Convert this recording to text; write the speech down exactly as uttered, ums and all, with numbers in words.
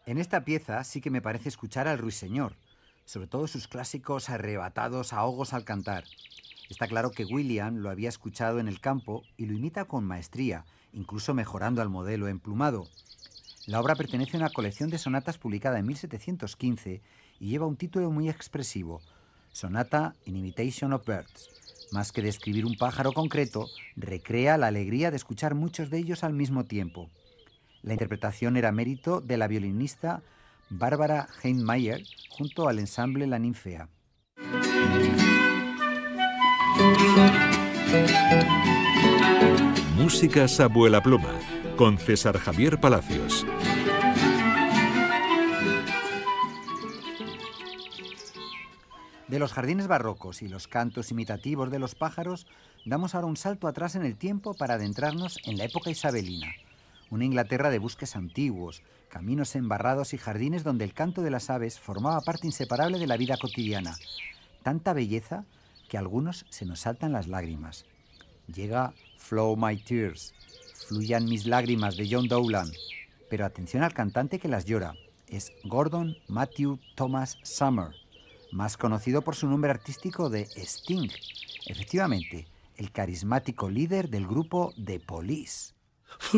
En esta pieza sí que me parece escuchar al ruiseñor, sobre todo sus clásicos arrebatados ahogos al cantar. Está claro que William lo había escuchado en el campo y lo imita con maestría, incluso mejorando al modelo emplumado. La obra pertenece a una colección de sonatas publicada en mil setecientos quince y lleva un título muy expresivo, Sonata in Imitation of Birds. Más que describir un pájaro concreto, recrea la alegría de escuchar muchos de ellos al mismo tiempo. La interpretación era mérito de la violinista Bárbara Heinmeier junto al ensamble La Ninfea. Músicas Abuela Pluma, con César Javier Palacios. De los jardines barrocos y los cantos imitativos de los pájaros, damos ahora un salto atrás en el tiempo para adentrarnos en la época isabelina. Una Inglaterra de bosques antiguos, caminos embarrados y jardines donde el canto de las aves formaba parte inseparable de la vida cotidiana. Tanta belleza que a algunos se nos saltan las lágrimas. Llega Flow My Tears, Fluyan mis lágrimas de John Dowland. Pero atención al cantante que las llora. Es Gordon Matthew Thomas Summer, más conocido por su nombre artístico de Sting. Efectivamente, el carismático líder del grupo The Police.